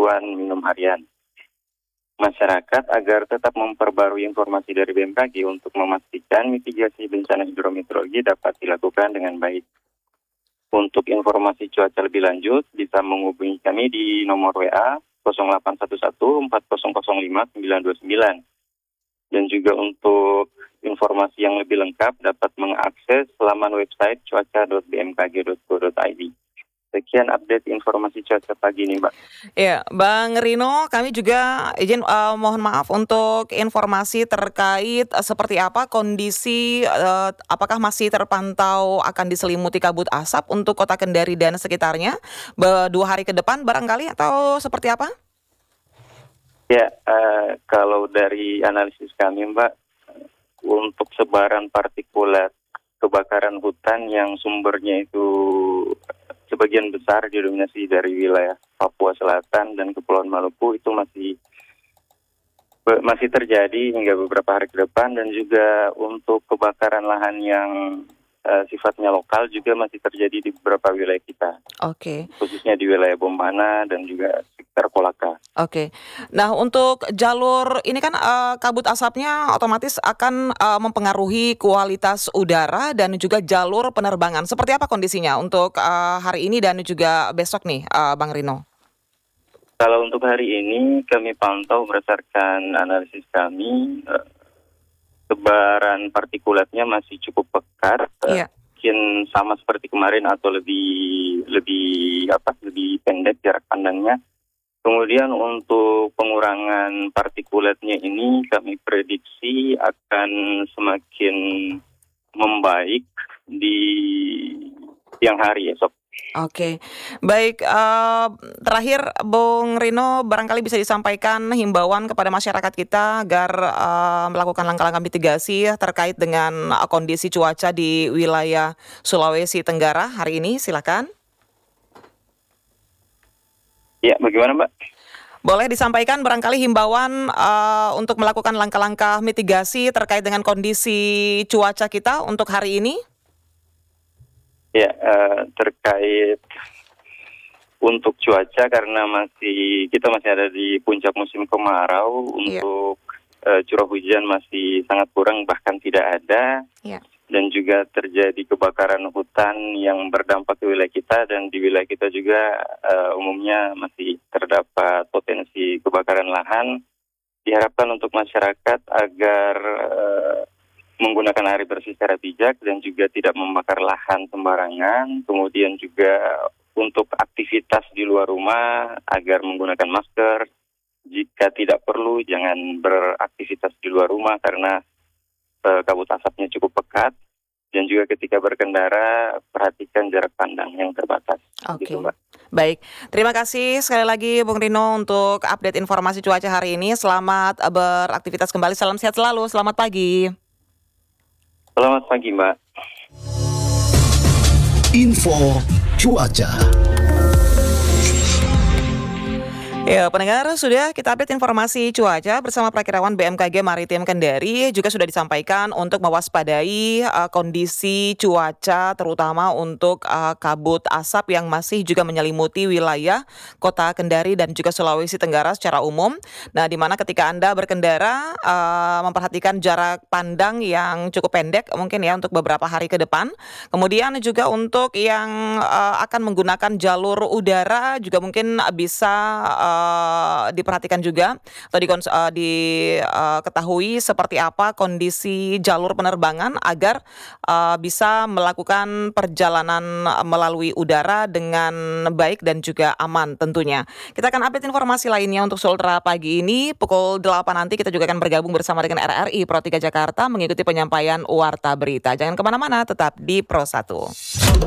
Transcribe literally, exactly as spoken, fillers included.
kebutuhan minum harian masyarakat agar tetap memperbarui informasi dari B M K G untuk memastikan mitigasi bencana hidrometeorologi dapat dilakukan dengan baik. Untuk informasi cuaca lebih lanjut, bisa menghubungi kami di nomor W A nol delapan satu satu empat nol nol lima sembilan dua sembilan. Dan juga untuk informasi yang lebih lengkap dapat mengakses laman website cuaca dot b m k g dot go dot i d. Sekian update informasi cuaca pagi ini, Mbak. Ya, Bang Rino, kami juga izin uh, mohon maaf untuk informasi terkait uh, seperti apa kondisi, uh, apakah masih terpantau akan diselimuti kabut asap untuk Kota Kendari dan sekitarnya be- dua hari ke depan barangkali atau seperti apa? Ya, uh, kalau dari analisis kami, Mbak, untuk sebaran partikulat kebakaran hutan yang sumbernya itu sebagian besar didominasi dari wilayah Papua Selatan dan Kepulauan Maluku itu masih be, masih terjadi hingga beberapa hari ke depan, dan juga untuk kebakaran lahan yang uh, sifatnya lokal juga masih terjadi di beberapa wilayah kita. Oke. Khususnya di wilayah Bombana dan juga sekitar Kolaka. Oke. Nah, untuk jalur ini kan uh, kabut asapnya otomatis akan uh, mempengaruhi kualitas udara dan juga jalur penerbangan. Seperti apa kondisinya untuk uh, hari ini dan juga besok nih, uh, Bang Rino? Kalau untuk hari ini kami pantau berdasarkan analisis kami, uh, sebaran partikulatnya masih cukup pekat. Iya. Mungkin sama seperti kemarin atau lebih lebih apa lebih pendek jarak pandangnya. Kemudian untuk pengurangan partikulatnya ini kami prediksi akan semakin membaik di siang hari esok. Oke, baik. Uh, terakhir, Bung Rino, barangkali bisa disampaikan himbauan kepada masyarakat kita agar uh, melakukan langkah-langkah mitigasi terkait dengan uh, kondisi cuaca di wilayah Sulawesi Tenggara hari ini. Silakan. Ya, bagaimana, Mbak? Boleh disampaikan barangkali himbauan uh, untuk melakukan langkah-langkah mitigasi terkait dengan kondisi cuaca kita untuk hari ini? Ya, uh, terkait untuk cuaca karena masih kita masih ada di puncak musim kemarau, Iya. untuk uh, curah hujan masih sangat kurang bahkan tidak ada. Iya. Dan juga terjadi kebakaran hutan yang berdampak ke wilayah kita, dan di wilayah kita juga uh, umumnya masih terdapat potensi kebakaran lahan. Diharapkan untuk masyarakat agar uh, menggunakan air bersih secara bijak dan juga tidak membakar lahan sembarangan. Kemudian juga untuk aktivitas di luar rumah agar menggunakan masker. Jika tidak perlu jangan beraktivitas di luar rumah karena kabut asapnya cukup pekat, dan juga ketika berkendara perhatikan jarak pandang yang terbatas. Oke, Gitu, Mbak. baik. Terima kasih sekali lagi Bung Rino untuk update informasi cuaca hari ini. Selamat beraktivitas kembali, salam sehat selalu, selamat pagi. Selamat pagi, Mbak. Info cuaca. Ya, pendengar, sudah kita update informasi cuaca bersama Prakirawan B M K G Maritim Kendari. Juga sudah disampaikan untuk mewaspadai uh, kondisi cuaca terutama untuk uh, kabut asap yang masih juga menyelimuti wilayah Kota Kendari dan juga Sulawesi Tenggara secara umum. Nah, di mana ketika Anda berkendara uh, memperhatikan jarak pandang yang cukup pendek mungkin ya untuk beberapa hari ke depan. Kemudian juga untuk yang uh, akan menggunakan jalur udara juga mungkin bisa uh, Uh, diperhatikan juga atau dikons- uh, diketahui seperti apa kondisi jalur penerbangan agar uh, bisa melakukan perjalanan melalui udara dengan baik dan juga aman tentunya. Kita akan update informasi lainnya untuk Sultra pagi ini. Pukul delapan nanti kita juga akan bergabung bersama dengan R R I Pro tiga Jakarta mengikuti penyampaian warta berita. Jangan kemana-mana, tetap di Pro satu.